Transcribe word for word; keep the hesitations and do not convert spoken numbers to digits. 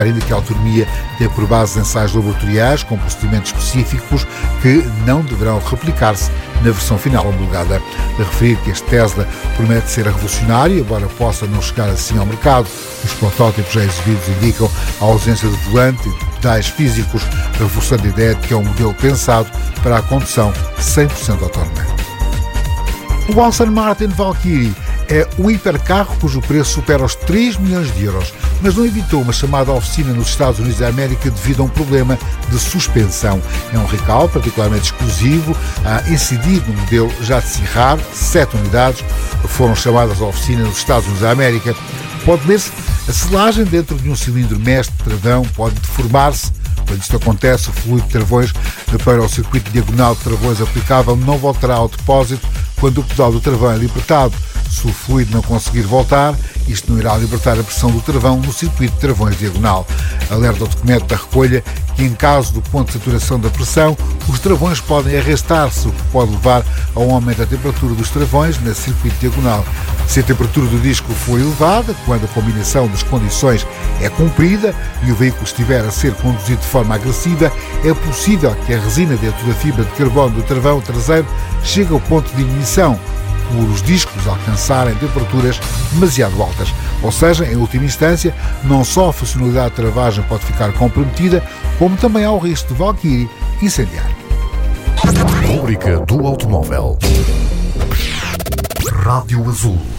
ainda que a autonomia tem por base ensaios laboratoriais com procedimentos específicos que não deverão replicar-se na versão final homologada. De referir que este Tesla promete ser revolucionário, embora possa não chegar assim ao mercado. Os protótipos já exibidos indicam a ausência de volante e de pedais físicos, reforçando a ideia de que é um modelo pensado para a condução cem por cento autónoma. O Aston Martin Valkyrie é um hipercarro cujo preço supera os três milhões de euros, mas não evitou uma chamada à oficina nos Estados Unidos da América devido a um problema de suspensão. É um recall particularmente exclusivo a incidir no modelo já de Sierra. Sete unidades foram chamadas à oficina nos Estados Unidos da América. Pode ler-se: a selagem dentro de um cilindro mestre de travão pode deformar-se. Quando isto acontece, o fluido de travões para o circuito diagonal de travões aplicável não voltará ao depósito quando o pedal do travão é libertado. Se o fluido não conseguir voltar, isto não irá libertar a pressão do travão no circuito de travões diagonal. Alerta o documento da recolha que, em caso do ponto de saturação da pressão, os travões podem arrastar-se, o que pode levar a um aumento da temperatura dos travões no circuito diagonal. Se a temperatura do disco for elevada, quando a combinação das condições é cumprida e o veículo estiver a ser conduzido de forma agressiva, é possível que a resina dentro da fibra de carbono do travão traseiro chegue ao ponto de ignição, por os discos alcançarem temperaturas demasiado altas. Ou seja, em última instância, não só a funcionalidade de travagem pode ficar comprometida, como também há o risco de Valkyrie incendiar. Rubrica do automóvel. Rádio Azul.